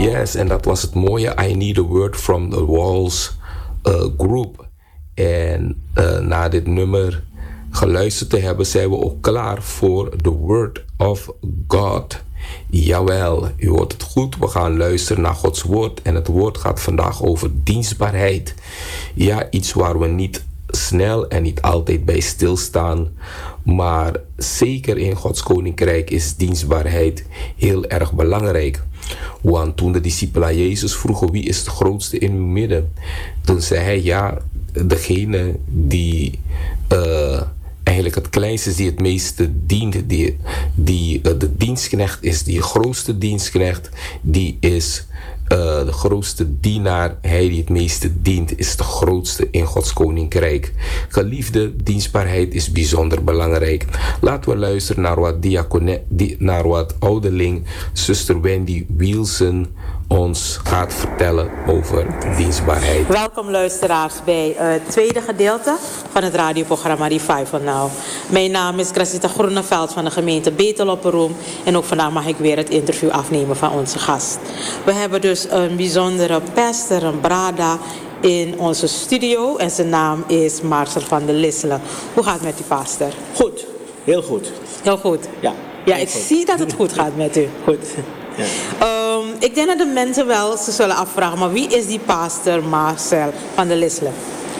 Yes, en dat was het mooie. I Need a Word from the Walls Group. En na dit nummer geluisterd te hebben, zijn we ook klaar voor the Word of God. Jawel, u hoort het goed. We gaan luisteren naar Gods woord. En het woord gaat vandaag over dienstbaarheid. Ja, iets waar we niet snel en niet altijd bij stilstaan. Maar zeker in Gods koninkrijk is dienstbaarheid heel erg belangrijk. Want toen de discipelen aan Jezus vroegen: wie is de grootste in uw midden? Toen zei hij: ja, degene die eigenlijk het kleinste is, die het meeste dient, die de dienstknecht is, die de grootste dienstknecht, die is de grootste dienaar. Hij die het meeste dient is de grootste in Gods koninkrijk. Geliefde, dienstbaarheid is bijzonder belangrijk. Laten we luisteren naar wat ouderling zuster Wendy Wilson ons gaat vertellen over dienstbaarheid. Welkom luisteraars bij het tweede gedeelte van het radioprogramma Revival Now. Mijn naam is Gracita Groeneveld van de gemeente Betel-op-Roem. En ook vandaag mag ik weer het interview afnemen van onze gast. We hebben dus een bijzondere pastor, een brada, in onze studio. En zijn naam is Marcel van der Lisselen. Hoe gaat het met u, pastor? Goed, heel goed. Heel goed? Ja, ik zie dat het goed gaat met u. Goed. Ja. Ik denk dat de mensen wel ze zullen afvragen, maar wie is die pastor Marcel van der Lisselen?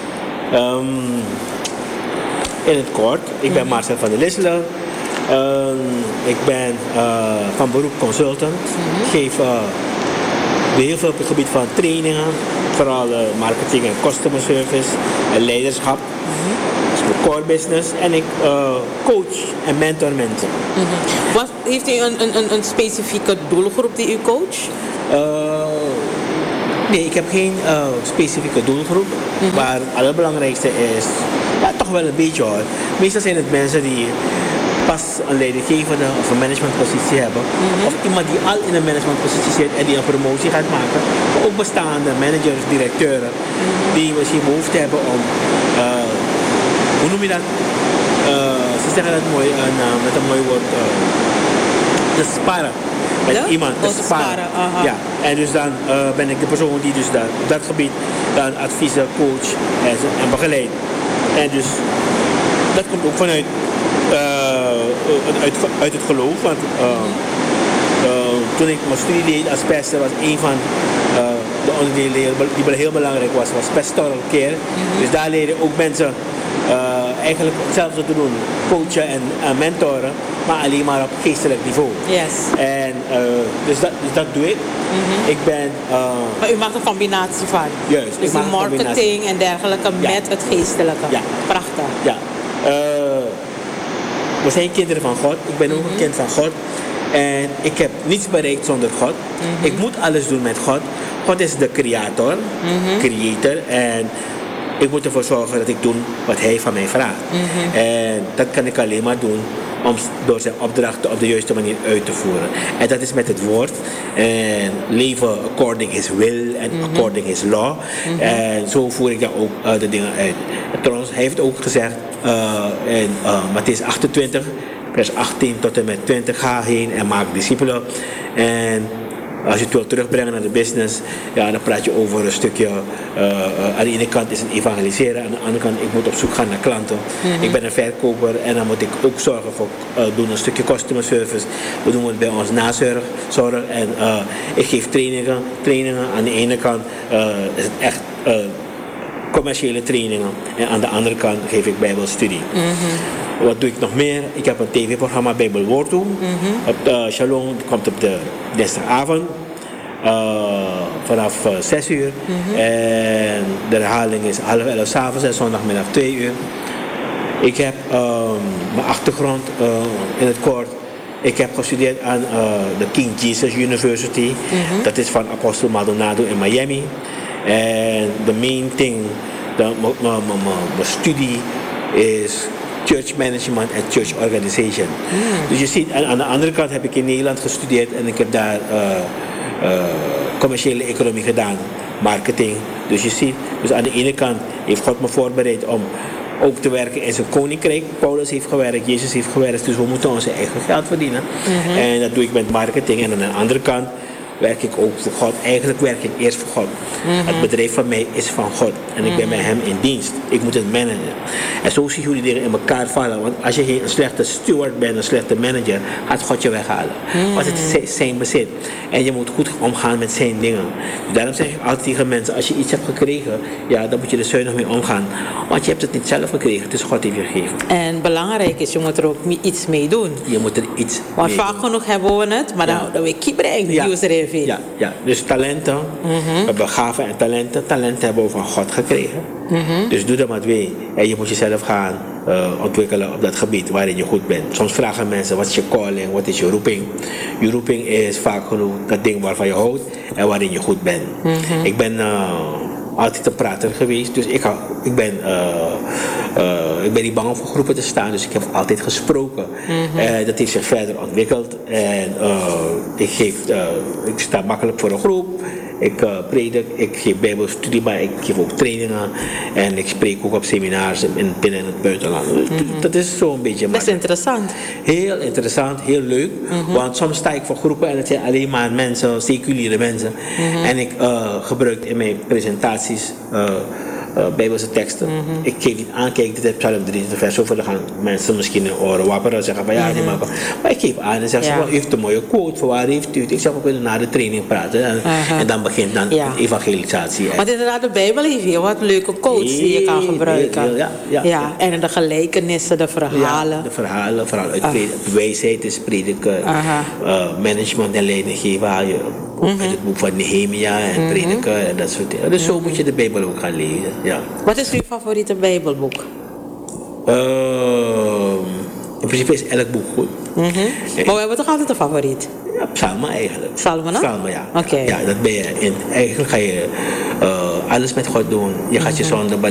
In het kort, ik ben Marcel van der Lisselen. Ik ben van beroep consultant. Ik geef heel veel op het gebied van trainingen, vooral marketing en customer service en leiderschap. Dat is mijn core business. En ik coach en mentor mensen. Heeft u een specifieke doelgroep die u coacht? Nee, ik heb geen specifieke doelgroep. Maar het allerbelangrijkste is, ja, toch wel een beetje hoor. Meestal zijn het mensen die pas een leidinggevende of een managementpositie hebben. Of iemand die al in een managementpositie zit en die een promotie gaat maken. Maar ook bestaande managers, directeuren, die misschien behoefte hebben om, hoe noem je dat? Ze zeggen dat mooi, met een mooi woord, te sparren. Met iemand te sparren. Ja. En dus dan ben ik de persoon die dus op dat gebied dan adviezen, coach en begeleidt. En dus dat komt ook vanuit uit het geloof. Want toen ik mijn studie deed als pastor, was een van de onderdelen die heel belangrijk was pastoral care. Dus daar leren ook mensen eigenlijk hetzelfde te doen, coachen en mentoren, maar alleen maar op geestelijk niveau. Yes. En dus dat doe ik. Ik ben... maar u maakt een combinatie van? Juist. Dus die marketing en dergelijke met het geestelijke. Ja. Prachtig. Ja. We zijn kinderen van God. Ik ben ook een kind van God. En ik heb niets bereikt zonder God. Ik moet alles doen met God. God is de creator, creator. En ik moet ervoor zorgen dat ik doe wat hij van mij vraagt. En dat kan ik alleen maar doen door zijn opdrachten op de juiste manier uit te voeren. En dat is met het woord. En leven according his will en according his law. En zo voer ik daar ook de dingen uit. Trouwens, hij heeft ook gezegd in Mattheüs 28, vers 18 tot en met 20, ga heen en maak discipelen. En als je het wilt terugbrengen naar de business, ja, dan praat je over een stukje. Aan de ene kant is het evangeliseren, aan de andere kant ik moet op zoek gaan naar klanten. Ik ben een verkoper en dan moet ik ook zorgen voor doen een stukje customer service. We doen het bij ons nazorg. En ik geef trainingen. Aan de ene kant is het echt commerciële trainingen en aan de andere kant geef ik bijbelstudie. Wat doe ik nog meer? Ik heb een tv-programma Bijbelwoord doen. Op Shalom, het komt op de dinsdagavond vanaf 6 uur. En de herhaling is 10:30 s'avonds en zondagmiddag 2 uur. Ik heb mijn achtergrond in het kort. Ik heb gestudeerd aan de King Jesus University. Dat is van Apostel Maldonado in Miami. En de main thing, mijn studie is church management en church organization. Dus je ziet, aan de andere kant heb ik in Nederland gestudeerd en ik heb daar commerciële economie gedaan, marketing. Dus je ziet, dus aan de ene kant heeft God me voorbereid om ook te werken in zijn koninkrijk. Paulus heeft gewerkt, Jezus heeft gewerkt, dus we moeten onze eigen geld verdienen. En dat doe ik met marketing. En aan de andere kant werk ik ook voor God. Eigenlijk werk ik eerst voor God. Het bedrijf van mij is van God. En ik ben met hem in dienst. Ik moet het managen. En zo zien jullie dingen in elkaar vallen. Want als je een slechte steward bent, een slechte manager, gaat God je weghalen. Want het is zijn bezit. En je moet goed omgaan met zijn dingen. Dus daarom zeg ik altijd tegen mensen, als je iets hebt gekregen, ja, dan moet je er zuinig mee omgaan. Want je hebt het niet zelf gekregen, het is God die je gegeven. En belangrijk is, je moet er ook iets mee doen. Je moet er iets Want mee vaak genoeg hebben we het, maar dan weet ik brengen. Ja, dus talenten, we hebben gaven en talenten. Talenten hebben we van God gekregen. Dus doe dat maar mee. En je moet jezelf gaan ontwikkelen op dat gebied waarin je goed bent. Soms vragen mensen, wat is je calling, wat is je roeping? Je roeping is vaak genoeg dat ding waarvan je houdt en waarin je goed bent. Ik ben altijd een prater geweest, dus ik ben niet bang om voor groepen te staan, dus ik heb altijd gesproken. Dat heeft zich verder ontwikkeld en ik sta makkelijk voor een groep. Ik predik, ik geef bijbelstudie, maar ik geef ook trainingen en ik spreek ook op seminars binnen en het buitenland. Dat is zo'n beetje. Dat is interessant. Heel interessant, heel leuk. Want soms sta ik voor groepen en het zijn alleen maar mensen, seculiere mensen. En ik gebruik in mijn presentaties Bijbelse teksten. Ik geef niet aan, kijk, dit is Psalm 23 vers zoveel. Dan gaan mensen misschien in oren wapperen en zeggen van ja, nee, maar ik geef aan en zeggen ze, u heeft een mooie quote, voor waar heeft u het? Ik zeg, we kunnen na de training praten. En dan begint dan de evangelisatie. Want inderdaad, de Bijbel heeft heel wat leuke quotes die je kan gebruiken. Ja. En de gelijkenissen, de verhalen. Ja, de verhalen, vooral uit wijsheid is prediken, management en leiding geven. Uit het boek van Nehemia en prediken en dat soort dingen. Dus zo moet je de Bijbel ook gaan lezen. Ja. Wat is uw favoriete Bijbelboek? In principe is elk boek goed. Maar we hebben toch altijd een favoriet? Ja, psalmen eigenlijk. Psalmen, Psalmen, ja. Okay. Ja, dat ben je. Eigenlijk ga je alles met God doen. Je gaat je zonde